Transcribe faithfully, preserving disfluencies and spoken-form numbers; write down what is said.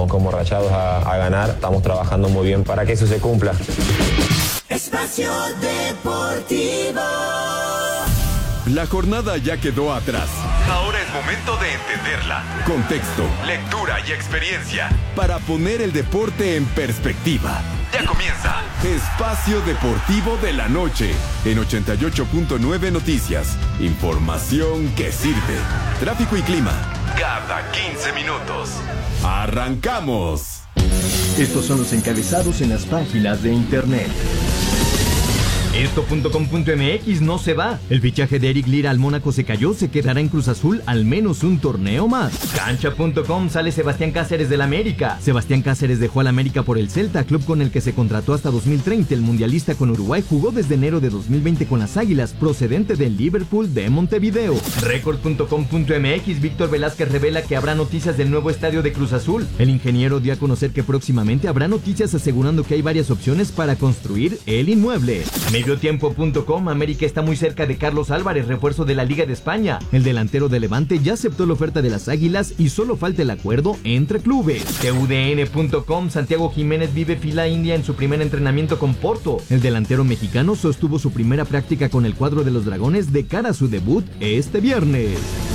como Rayados a, a ganar. Estamos trabajando muy bien para que eso se cumpla. Espacio Deportivo. La jornada ya quedó atrás. Ahora es momento de entenderla. Contexto, lectura y experiencia. Para poner el deporte en perspectiva. Ya comienza Espacio Deportivo de la Noche en ochenta y ocho punto nueve Noticias. Información que sirve. Tráfico y clima. Cada quince minutos. ¡Arrancamos! Estos son los encabezados en las páginas de internet. Esto punto com punto m x no se va. El fichaje de Eric Lira al Mónaco se cayó, se quedará en Cruz Azul al menos un torneo más. Cancha punto com sale Sebastián Cáceres del América. Sebastián Cáceres dejó al América por el Celta, club con el que se contrató hasta dos mil treinta. El mundialista con Uruguay jugó desde enero de dos mil veinte con las Águilas, procedente del Liverpool de Montevideo. Record punto com punto m x Víctor Velázquez revela que habrá noticias del nuevo estadio de Cruz Azul. El ingeniero dio a conocer que próximamente habrá noticias asegurando que hay varias opciones para construir el inmueble. Mediotiempo punto com, América está muy cerca de Carlos Álvarez, refuerzo de la Liga de España. El delantero de Levante ya aceptó la oferta de las Águilas y solo falta el acuerdo entre clubes. T U D N punto com, Santiago Jiménez vive fila india en su primer entrenamiento con Porto. El delantero mexicano sostuvo su primera práctica con el cuadro de los Dragones de cara a su debut este viernes.